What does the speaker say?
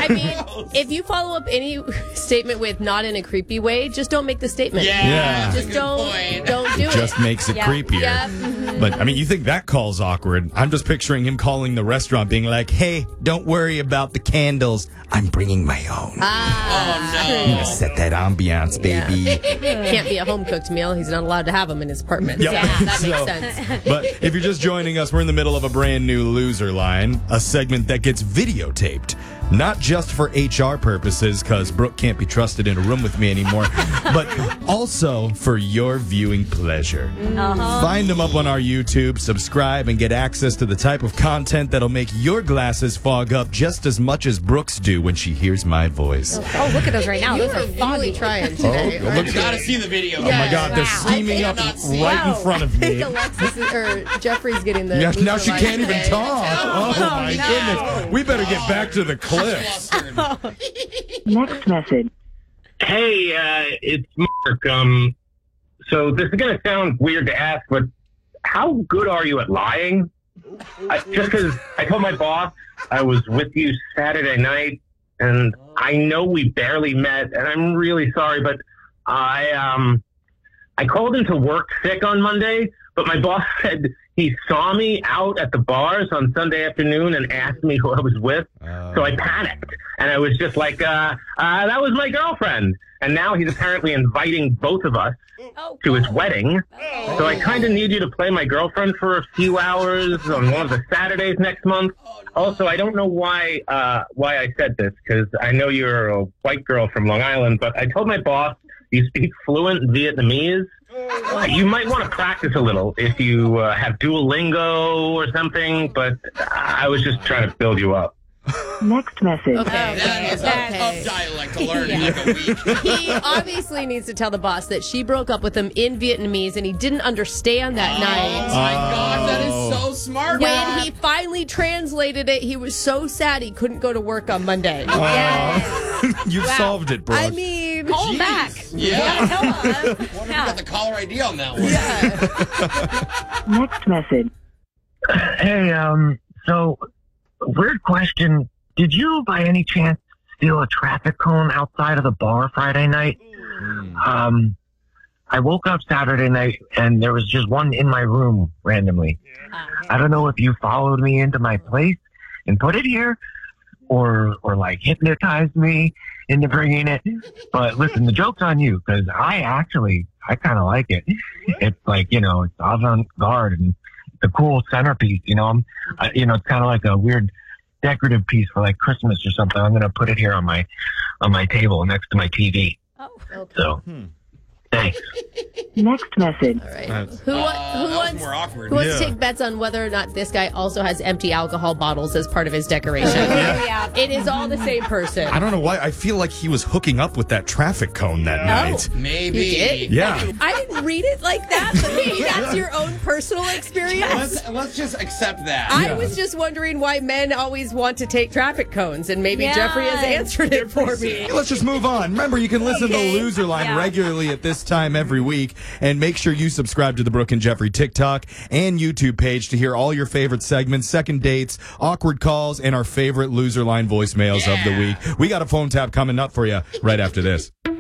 I mean, if you follow up any statement with "not in a creepy way," just don't make the statement. Yeah. Just don't do it. Just makes it creepier. Yeah. Mm-hmm. But, I mean, you think that call's awkward. I'm just picturing him calling the restaurant being like, hey, don't worry about the candles. I'm bringing my own. I'm going to set that ambiance, baby. Can't be a home-cooked meal. He's not allowed to have them in his apartment. Yep. Yeah, that makes sense. But if you're just joining us, we're in the middle of a brand new Loser Line, a segment that gets videotaped. Not just for HR purposes, because Brooke can't be trusted in a room with me anymore, but also for your viewing pleasure. Find them up on our YouTube, subscribe, and get access to the type of content that'll make your glasses fog up just as much as Brooke's do when she hears my voice. Oh, look at those right now. You Those are are foggy. really trying today. Look, You gotta see the video. oh my God, they're steaming up right in front of I think me. Alexis or Jeffrey's getting the. Yeah, now Loser she Line can't even today. talk. Oh my goodness. We better get back to the clips. Next message. Hey, it's Mark. So this is going to sound weird to ask, but how good are you at lying? Just because I told my boss I was with you Saturday night, and I know we barely met, and I'm really sorry, but I called into work sick on Monday, but my boss said he saw me out at the bars on Sunday afternoon and asked me who I was with. So I panicked, and I was just like, that was my girlfriend. And now he's apparently inviting both of us to his wedding. So I kind of need you to play my girlfriend for a few hours on one of the Saturdays next month. Also, I don't know why I said this, because I know you're a white girl from Long Island, but I told my boss you speak fluent Vietnamese. You might want to practice a little if you have Duolingo or something, but I was just trying to build you up. Next message. Okay. That is a tough dialect to learn in like a week. He obviously needs to tell the boss that she broke up with him in Vietnamese and he didn't understand that Oh night. my gosh, that is so smart. When he finally translated it, he was so sad he couldn't go to work on Monday. You've solved it, Brooke. I mean, Call him back. Yeah. Tell him. Wonder if we got the caller ID on that one. Next message. Hey, so, weird question. Did you, by any chance, steal a traffic cone outside of the bar Friday night? I woke up Saturday night, and there was just one in my room randomly. I don't know if you followed me into my place and put it here, or like hypnotized me into bringing it. But listen, the joke's on you, because I kind of like it. It's like, it's avant-garde and the cool centerpiece, it's kind of like a weird decorative piece for like Christmas or something. I'm going to put it here on my table next to my TV. Oh, okay. So, thanks. Next message. All right. That's- Who That was wants more awkward. Who wants Yeah. to take bets on whether or not this guy also has empty alcohol bottles as part of his decoration? yeah. It is all the same person. I don't know why. I feel like he was hooking up with that traffic cone that night. Maybe. You did? Yeah. I didn't read it like that, but maybe that's your own personal experience. Let's just accept that. I was just wondering why men always want to take traffic cones, and maybe Yeah. Jeffrey has answered it for me. Let's just move on. Remember, you can listen to Loser Line regularly at this time every week. And make sure you subscribe to the Brooke and Jeffrey TikTok and YouTube page to hear all your favorite segments, second dates, awkward calls, and our favorite Loser Line voicemails of the week. We got a phone tap coming up for you right after this.